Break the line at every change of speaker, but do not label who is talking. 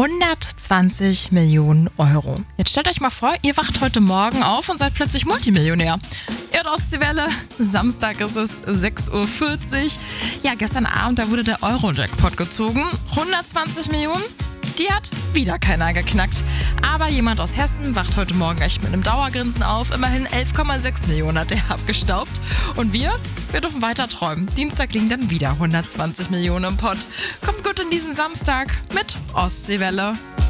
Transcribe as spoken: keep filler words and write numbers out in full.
hundertzwanzig Millionen Euro. Jetzt stellt euch mal vor, ihr wacht heute Morgen auf und seid plötzlich Multimillionär. Erd-Ostsee-Welle, Samstag ist es sechs Uhr vierzig. Ja, gestern Abend, da wurde der Euro-Jackpot gezogen. hundertzwanzig Millionen, die hat wieder keiner geknackt. Aber jemand aus Hessen wacht heute Morgen echt mit einem Dauergrinsen auf. Immerhin elf Komma sechs Millionen hat er abgestaubt. Und wir, wir dürfen weiter träumen. Dienstag liegen dann wieder hundertzwanzig Millionen im Pott. Kommt gut in diesen Samstag mit Ostseewelle.